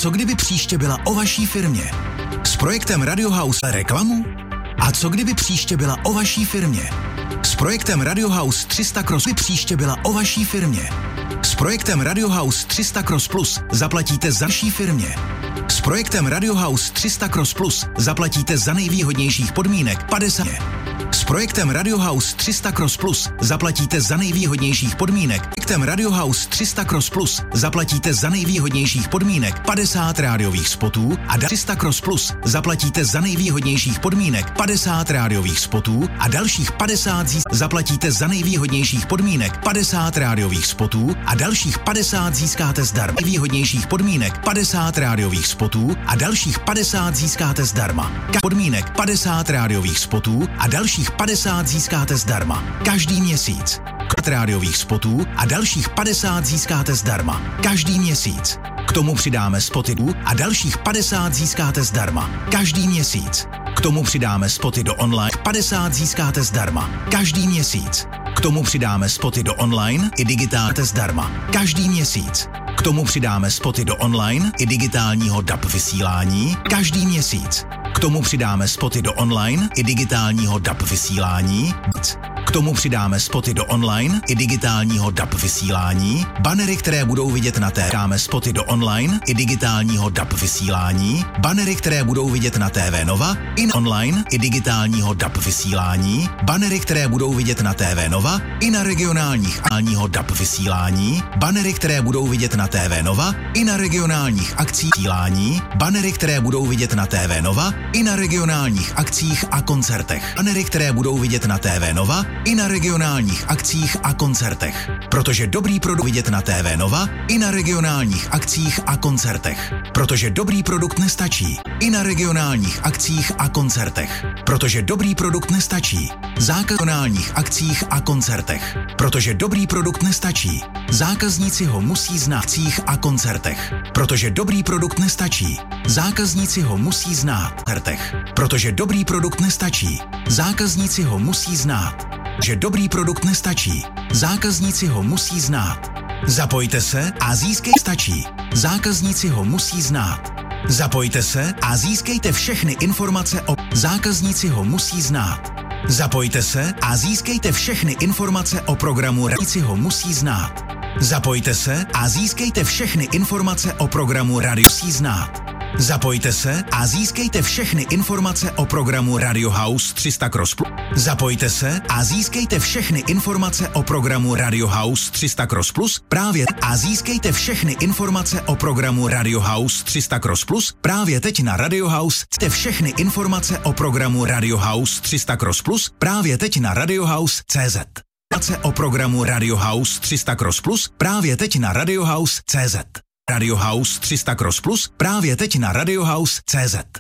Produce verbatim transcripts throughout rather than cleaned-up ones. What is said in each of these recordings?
co kdyby příště byla o vaší firmě? S projektem Radio House reklamu? A co kdyby příště byla o vaší firmě? S projektem Radio House tři sta Cross by příště byla o vaší firmě. S projektem Radio House tři sta Cross Plus zaplatíte za vaší firmě. S projektem Radio House tři sta Cross Plus zaplatíte za nejvýhodnějších podmínek padesát. S projektem Radio House tři sta Cross Plus zaplatíte za nejvýhodnějších podmínek. S projektem Radio House tři sta Cross Plus zaplatíte za nejvýhodnějších podmínek padesát rádiových spotů a tři sta Cross Plus zaplatíte za nejvýhodnějších podmínek padesát rádiových spotů a dalších padesát zís- zaplatíte za nejvýhodnějších podmínek padesát rádiových spotů a dalších padesát získáte zdarma. Nejvýhodnějších podmínek padesát rádiových spotů a dalších padesát získáte zdarma. Ka- podmínek padesát rádiových spotů a dalších padesát získáte zdarma. Každý měsíc. K rádiových spotů a dalších padesát získáte zdarma. Každý měsíc. K tomu přidáme spoty a dalších padesát získáte zdarma. Každý měsíc. K tomu přidáme spoty do online. padesát získáte zdarma. Každý měsíc. K tomu přidáme spoty do online i digitálního zdarma. Každý měsíc. K tomu přidáme spoty do online i digitálního D A B vysílání. Každý měsíc. K tomu přidáme spoty do online i digitálního D A B vysílání. K tomu přidáme spoty do online i digitálního D A B vysílání, banery, které budou vidět na té. Dáme spoty do online i digitálního D A B vysílání, banery, které budou vidět na T V Nova i na online i digitálního D A B vysílání, banery, které budou vidět na T V Nova i na regionálních akcích D A B vysílání, banery, které budou vidět na T V Nova i na regionálních akcích vysílání, banery, které budou vidět na T V Nova i na regionálních akcích a koncertech, banery, které budou vidět na T V Nova i na regionálních akcích a koncertech. Protože dobrý produkt vidět na T V Nova i na regionálních akcích a koncertech. Protože dobrý produkt nestačí i na regionálních akcích a koncertech. Protože dobrý produkt nestačí. Zákaz regionálních akcích a koncertech. Protože dobrý produkt nestačí. Zákazníci ho musí znát v akcích a koncertech. Protože dobrý produkt nestačí. Zákazníci ho musí znát v koncertech. Protože dobrý produkt nestačí. Zákazníci ho musí znát. Že dobrý produkt nestačí. Zákazníci ho musí znát. Zapojte se a získej stačí. Zákazníci ho musí znát. Zapojte se a získejte všechny informace o zákazníci ho musí znát. Zapojte se a získejte všechny informace o programu Radíci ho musí znát. Zapojte se a získejte všechny informace o programu Radio musí znát. Zapojte se a získejte všechny informace o programu Radio House tři sta Cross Plus. Zapojte se a získejte všechny informace o programu Radio House tři sta Cross Plus právě a získejte všechny informace o programu Radio House tři sta Cross Plus právě teď na Radio House. Chcete všechny informace o programu Radio House tři sta Cross Plus právě teď na Radio House tečka cé zet. Informace o programu Radio House tři sta Cross Plus právě teď na Radio House tečka cé zet. Radio House tři sta Cross Plus právě teď na Radio House tečka cé zet.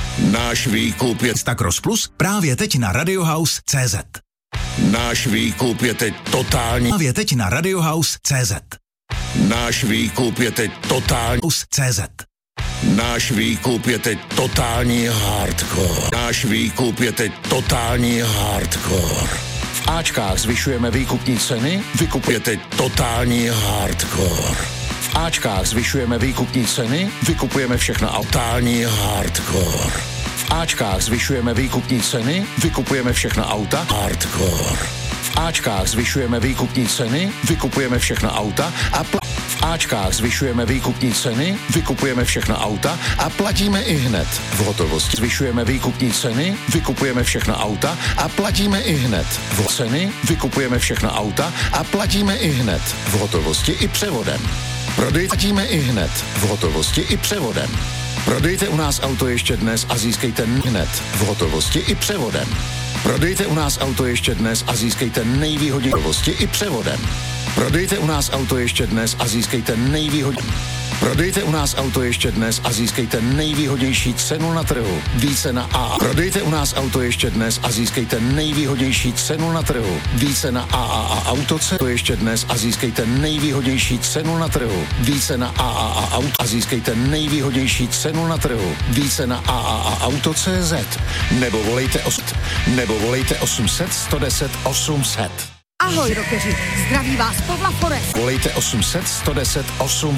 Náš výkup je tři sta Cross Plus právě teď na Radio House tečka cé zet. Náš výkup je teď totální. Právě teď na Radio House tečka cé zet. Náš výkup je teď totální. cé zet. Náš výkup je teď totální hardcore. Náš výkup je teď totální hardcore. V Ačkách zvyšujeme výkupní ceny, Výkup je teď totální hardcore. v Ačkách zvyšujeme výkupní ceny, Vykupujeme všechno totální hardcore. v Ačkách zvyšujeme výkupní ceny, Vykupujeme všechno auta hardcore. v Ačkách zvyšujeme výkupní ceny, Vykupujeme všechno auta a pl- v Ačkách zvyšujeme výkupní ceny, Vykupujeme všechno auta a platíme i hned v hotovosti. zvyšujeme výkupní ceny, Vykupujeme všechno auta a platíme i hned v ceny, Vykupujeme všechno auta a platíme i hned v hotovosti i převodem. Prodej platíme i hned v hotovosti i převodem. Prodejte u nás auto ještě dnes a získejte hned v hotovosti i převodem. Prodejte u nás auto ještě dnes a získejte nejvýhodnější v hotovosti i převodem. Prodejte u nás auto ještě dnes a získejte nejvýhodnější. Prodejte u nás auto ještě dnes a získejte nejvýhodnější cenu na trhu. Více na A. Prodejte u nás auto ještě dnes a získejte nejvýhodnější cenu na trhu. Více na A A A Auto to ještě dnes a získejte nejvýhodnější cenu na trhu. Více na A A A Auto a získejte nejvýhodnější cenu na trhu. Více na A A A Auto tečka cé zet. Nebo volejte osm nebo volejte osm set sto deset osm set. Ahoj, rokeři, zdraví vás Pavla Forest. Volejte osm set sto deset osm